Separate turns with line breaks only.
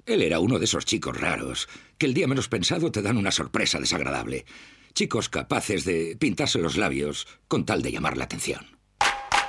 Él era uno de esos chicos raros que el día menos pensado te dan una sorpresa desagradable. Chicos capaces de pintarse los labios con tal de llamar la atención.